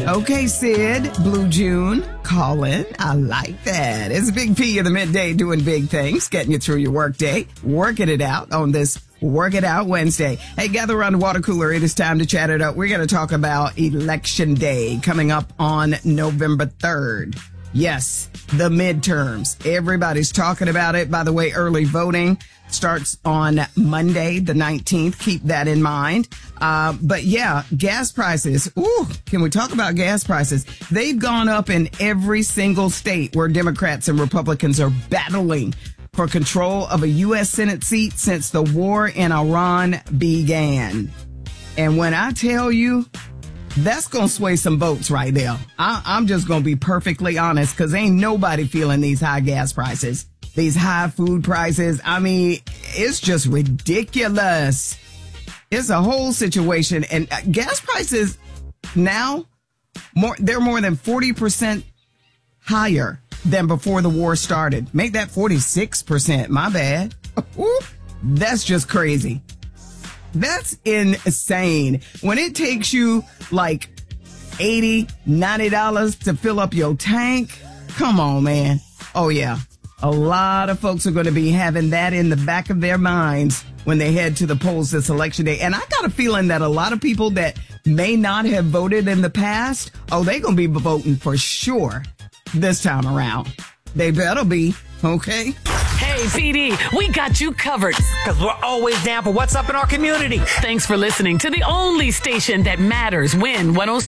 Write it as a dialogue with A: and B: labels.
A: Okay, Sid, Blue June, Colin, I like that. It's Big P in the midday doing big things, getting you through your work day, working it out on this Work It Out Wednesday. Hey, gather around the water cooler. It is time to chat it up. We're going to talk about Election Day coming up on November 3rd. Yes, the midterms. Everybody's talking about it. By the way, early voting starts on Monday, the 19th. Keep that in mind. But yeah, gas prices. Ooh, can we talk about gas prices? They've gone up in every single state where Democrats and Republicans are battling for control of a U.S. Senate seat since the war in Iran began. And when I tell you, that's going to sway some votes right there. I'm just going to be perfectly honest, because ain't nobody feeling these high gas prices, these high food prices. I mean, it's just ridiculous. It's a whole situation. And gas prices now, they're more than 40% higher than before the war started. Make that 46%. My bad. That's just crazy. That's insane. When it takes you like $80, $90 to fill up your tank, come on, man. Oh, yeah. A lot of folks are going to be having that in the back of their minds when they head to the polls this election day. And I got a feeling that a lot of people that may not have voted in the past, they're going to be voting for sure this time around. They better be, okay?
B: Hey, PD, we got you covered.
C: Because we're always down for what's up in our community.
B: Thanks for listening to the only station that matters. Win 106.